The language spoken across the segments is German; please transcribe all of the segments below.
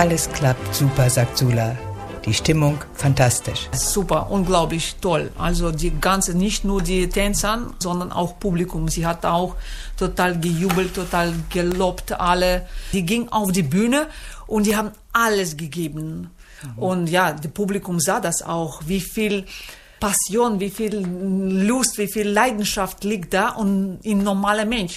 Alles klappt super, sagt Sula. Die Stimmung fantastisch. Super, unglaublich toll. Also die ganze, nicht nur die Tänzer, sondern auch Publikum. Sie hat auch total gejubelt, total gelobt alle. Die ging auf die Bühne und die haben alles gegeben. Und ja, das Publikum sah das auch, wie viel Passion, wie viel Lust, wie viel Leidenschaft liegt da und im normalen Mensch.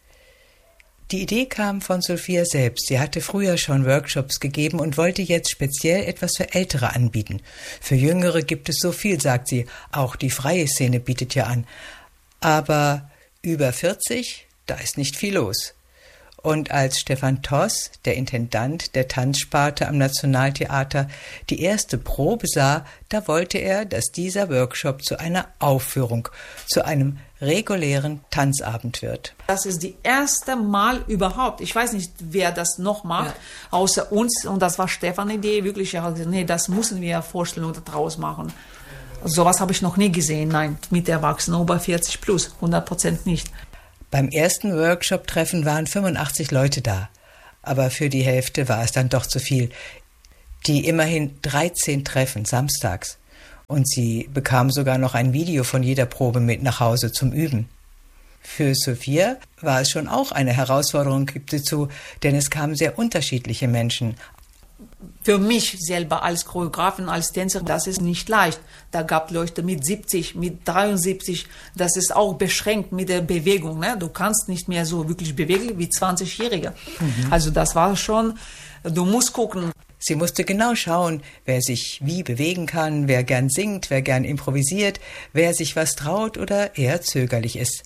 Die Idee kam von Sophia selbst. Sie hatte früher schon Workshops gegeben und wollte jetzt speziell etwas für Ältere anbieten. Für Jüngere gibt es so viel, sagt sie. Auch die freie Szene bietet ja an. Aber über 40, da ist nicht viel los. Und als Stefan Toss, der Intendant der Tanzsparte am Nationaltheater, die erste Probe sah, da wollte er, dass dieser Workshop zu einer Aufführung, zu einem regulären Tanzabend wird. Das ist das erste Mal überhaupt. Ich weiß nicht, wer das noch macht, außer uns. Und das war Stefans Idee, wirklich. Er hat gesagt, nee, das müssen wir Vorstellungen daraus machen. Sowas habe ich noch nie gesehen, nein, mit Erwachsenen über 40 plus, 100% nicht. Beim ersten Workshop-Treffen waren 85 Leute da, aber für die Hälfte war es dann doch zu viel. Die immerhin 13 Treffen samstags. Und sie bekam sogar noch ein Video von jeder Probe mit nach Hause zum Üben. Für Sophia war es schon auch eine Herausforderung, gibt sie zu, denn es kamen sehr unterschiedliche Menschen. Für mich selber als Choreografin, als Tänzer, das ist nicht leicht. Da gab es Leute mit 70, mit 73, das ist auch beschränkt mit der Bewegung. Ne? Du kannst nicht mehr so wirklich bewegen wie 20-Jährige. Also das war schon, du musst gucken. Sie musste genau schauen, wer sich wie bewegen kann, wer gern singt, wer gern improvisiert, wer sich was traut oder eher zögerlich ist.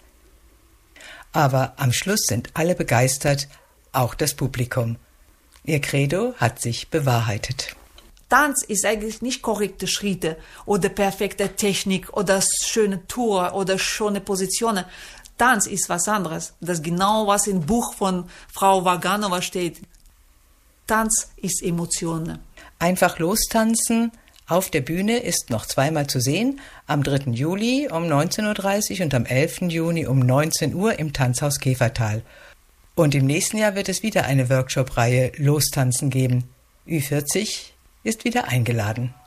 Aber am Schluss sind alle begeistert, auch das Publikum. Ihr Credo hat sich bewahrheitet. Tanz ist eigentlich nicht korrekte Schritte oder perfekte Technik oder schöne Tour oder schöne Positionen. Tanz ist was anderes. Das ist genau, was im Buch von Frau Vaganova steht. Tanz ist Emotionen. Einfach lostanzen auf der Bühne ist noch zweimal zu sehen, am 3. Juli um 19.30 Uhr und am 11. Juni um 19 Uhr im Tanzhaus Käfertal. Und im nächsten Jahr wird es wieder eine Workshop-Reihe Lostanzen geben. Ü40 ist wieder eingeladen.